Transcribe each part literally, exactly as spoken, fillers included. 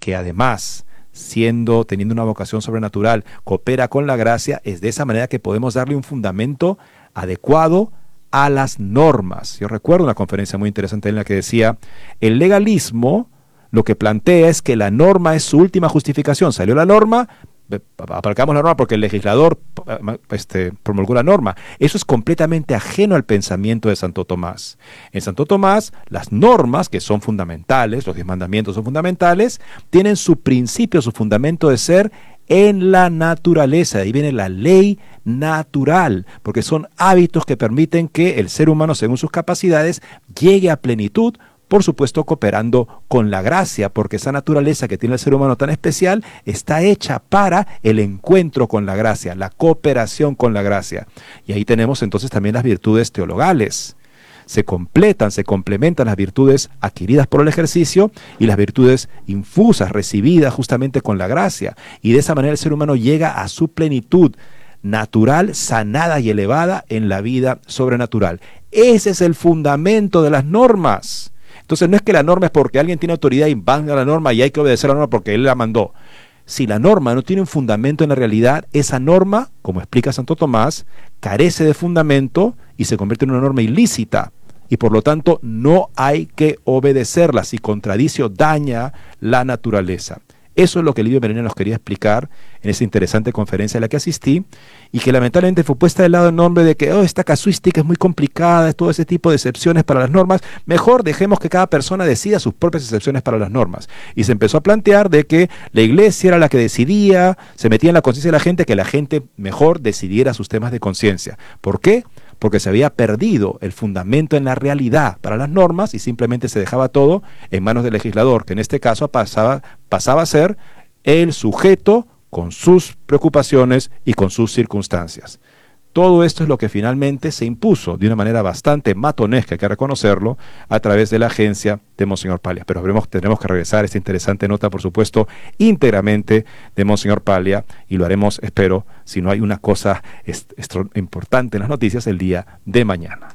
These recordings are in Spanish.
que además, siendo, teniendo una vocación sobrenatural, coopera con la gracia, es de esa manera que podemos darle un fundamento adecuado a las normas. Yo recuerdo una conferencia muy interesante en la que decía, el legalismo lo que plantea es que la norma es su última justificación. Salió la norma, aparcamos la norma porque el legislador este, promulgó la norma. Eso es completamente ajeno al pensamiento de Santo Tomás. En Santo Tomás, las normas, que son fundamentales, los diez mandamientos son fundamentales, tienen su principio, su fundamento de ser en la naturaleza. De ahí viene la ley natural, porque son hábitos que permiten que el ser humano, según sus capacidades, llegue a plenitud, por supuesto cooperando con la gracia, porque esa naturaleza que tiene el ser humano tan especial está hecha para el encuentro con la gracia, la cooperación con la gracia. Y ahí tenemos entonces también las virtudes teologales. Se completan, se complementan las virtudes adquiridas por el ejercicio y las virtudes infusas, recibidas justamente con la gracia. Y de esa manera el ser humano llega a su plenitud natural, sanada y elevada en la vida sobrenatural. Ese es el fundamento de las normas. Entonces no es que la norma es porque alguien tiene autoridad y van a la norma y hay que obedecer la norma porque él la mandó. Si la norma no tiene un fundamento en la realidad, esa norma, como explica Santo Tomás, carece de fundamento y se convierte en una norma ilícita. Y por lo tanto no hay que obedecerla si contradice o daña la naturaleza. Eso es lo que Livio Meriño nos quería explicar en esa interesante conferencia a la que asistí y que lamentablemente fue puesta de lado en nombre de que oh, esta casuística es muy complicada, es todo ese tipo de excepciones para las normas. Mejor dejemos que cada persona decida sus propias excepciones para las normas. Y se empezó a plantear de que la iglesia era la que decidía, se metía en la conciencia de la gente, que la gente mejor decidiera sus temas de conciencia. ¿Por qué? Porque se había perdido el fundamento en la realidad para las normas y simplemente se dejaba todo en manos del legislador, que en este caso pasaba, pasaba a ser el sujeto con sus preocupaciones y con sus circunstancias. Todo esto es lo que finalmente se impuso de una manera bastante matonesca, hay que reconocerlo, a través de la agencia de Monseñor Paglia. Pero veremos, tendremos que regresar a esta interesante nota, por supuesto, íntegramente de Monseñor Paglia, y lo haremos, espero, si no hay una cosa est- est- importante en las noticias, el día de mañana.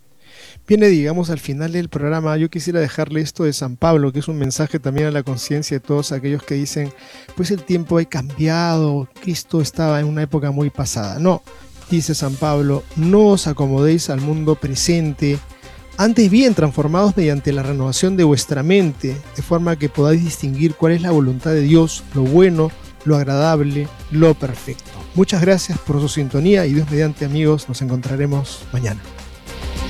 Viene, digamos, al final del programa, yo quisiera dejarle esto de San Pablo, que es un mensaje también a la conciencia de todos aquellos que dicen, pues el tiempo ha cambiado, Cristo estaba en una época muy pasada. No. Dice San Pablo, no os acomodéis al mundo presente, antes bien transformados mediante la renovación de vuestra mente, de forma que podáis distinguir cuál es la voluntad de Dios, lo bueno, lo agradable, lo perfecto. Muchas gracias por su sintonía y Dios mediante, amigos, nos encontraremos mañana.